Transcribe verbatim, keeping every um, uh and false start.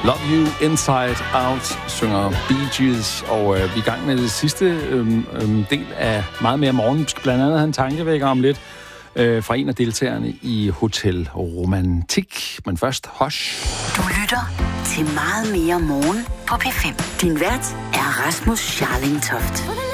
Love You Inside Out, synger Bee Gees, og øh, vi er i gang med det sidste øh, øh, del af meget mere morgen. Blandt andet have en tankevækker om lidt øh, fra en af deltagerne i Hotel Romantik. Men først, Hush. Du lytter til meget mere morgen på P fem. Din vært er Rasmus Scharling Toft.